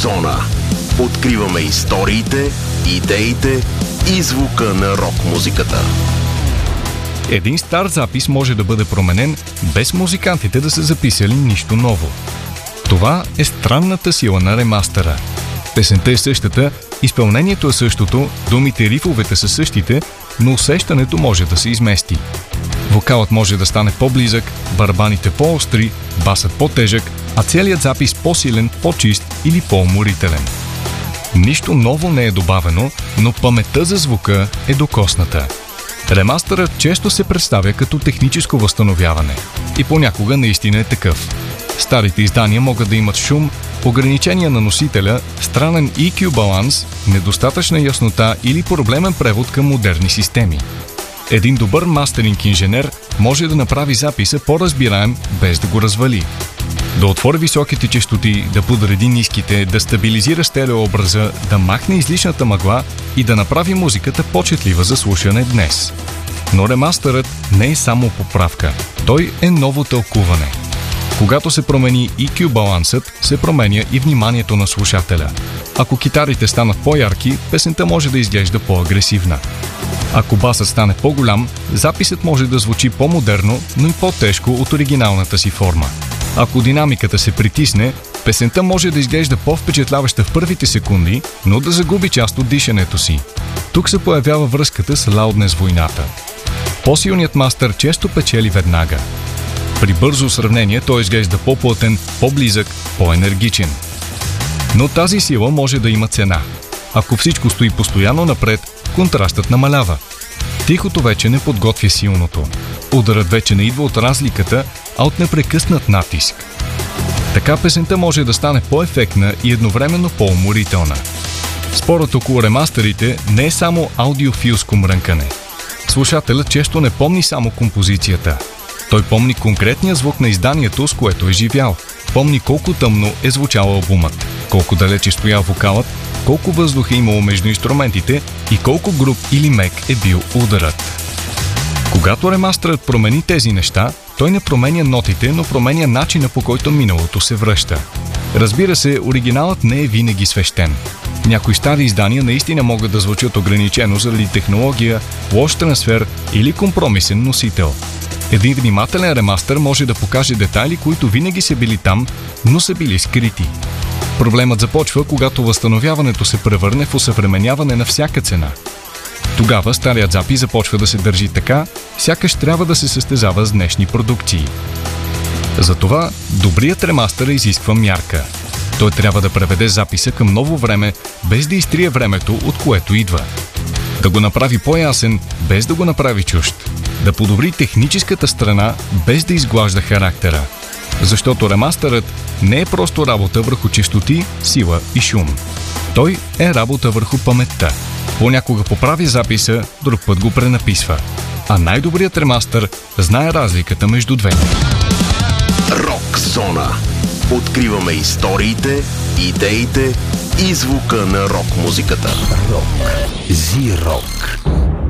Зона. Откриваме историите, идеите и звука на рок-музиката. Един стар запис може да бъде променен, без музикантите да са записали нищо ново. Това е странната сила на ремастера. Песента е същата, изпълнението е същото, думите и рифовете са същите, но усещането може да се измести. Вокалът може да стане по-близък, барабаните по-остри, басът по-тежък, а целият запис по-силен, по-чист или по-уморителен. Нищо ново не е добавено, но паметта за звука е докосната. Ремастерът често се представя като техническо възстановяване и понякога наистина е такъв. Старите издания могат да имат шум, ограничения на носителя, странен EQ баланс, недостатъчна яснота или проблемен превод към модерни системи. Един добър мастеринг инженер може да направи записа по-разбираем, без да го развали. Да отвори високите честоти, да подреди ниските, да стабилизира стереообраза, да махне излишната мъгла и да направи музиката по-четлива за слушане днес. Но ремастерът не е само поправка. Той е ново тълкуване. Когато се промени EQ балансът, се променя и вниманието на слушателя. Ако китарите станат по-ярки, песента може да изглежда по-агресивна. Ако басът стане по-голям, записът може да звучи по-модерно, но и по-тежко от оригиналната си форма. Ако динамиката се притисне, песента може да изглежда по-впечатляваща в първите секунди, но да загуби част от дишането си. Тук се появява връзката с лауднес войната. По-силният мастер често печели веднага. При бързо сравнение той изглежда по-плътен, по-близък, по-енергичен. Но тази сила може да има цена. Ако всичко стои постоянно напред, контрастът намалява. Тихото вече не подготвя силното. Ударът вече не идва от разликата, а от непрекъснат натиск. Така песента може да стане по-ефектна и едновременно по-уморителна. Спорът около ремастерите не е само аудиофилско мрънкане. Слушателят често не помни само композицията. Той помни конкретния звук на изданието, с което е живял. Помни колко тъмно е звучал албумът, колко далече стоял вокалът, колко въздух е имало между инструментите и колко груб или мек е бил ударът. Когато ремастерът промени тези неща, той не променя нотите, но променя начина, по който миналото се връща. Разбира се, оригиналът не е винаги свещен. Някои стари издания наистина могат да звучат ограничено заради технология, лош трансфер или компромисен носител. Един внимателен ремастър може да покаже детайли, които винаги са били там, но са били скрити. Проблемът започва, когато възстановяването се превърне в осъвременяване на всяка цена. Тогава старият запис започва да се държи така, сякаш трябва да се състезава с днешни продукции. Затова добрият ремастър изисква мярка. Той трябва да преведе записа към ново време, без да изтрие времето, от което идва. Да го направи по-ясен, без да го направи чужд. Да подобри техническата страна, без да изглажда характера. Защото ремастърът не е просто работа върху честоти, сила и шум. Той е работа върху паметта. Понякога поправи записа, друг път го пренаписва. А най-добрият ремастър знае разликата между двете. Рок Зона. Откриваме историите, идеите и звука на рок-музиката. Рок. Зи-рок.